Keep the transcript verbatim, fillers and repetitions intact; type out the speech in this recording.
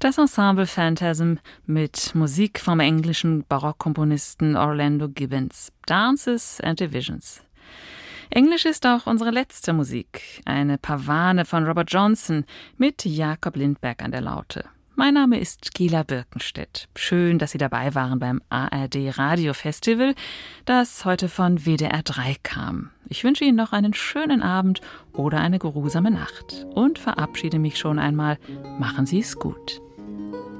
Das Ensemble Phantasm mit Musik vom englischen Barockkomponisten Orlando Gibbons, Dances and Divisions. Englisch ist auch unsere letzte Musik, eine Pavane von Robert Johnson mit Jakob Lindberg an der Laute. Mein Name ist Gila Birkenstedt. Schön, dass Sie dabei waren beim A R D Radio Festival, das heute von W D R drei kam. Ich wünsche Ihnen noch einen schönen Abend oder eine geruhsame Nacht und verabschiede mich schon einmal. Machen Sie es gut.